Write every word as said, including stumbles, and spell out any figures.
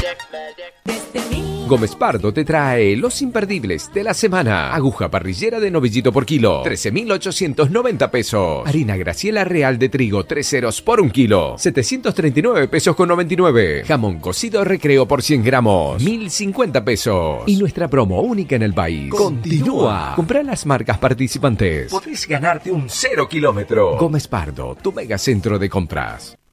Gómez Pardo te trae los imperdibles de la semana. Aguja parrillera de novillito por kilo, trece mil ochocientos noventa pesos. Harina Graciela Real de trigo, tres ceros por un kilo, setecientos treinta y nueve pesos con noventa y nueve. Jamón cocido Recreo por cien gramos, mil cincuenta pesos. Y nuestra promo única en el país continúa. Comprá las marcas participantes. Podés ganarte un cero kilómetro. Gómez Pardo, tu mega centro de compras.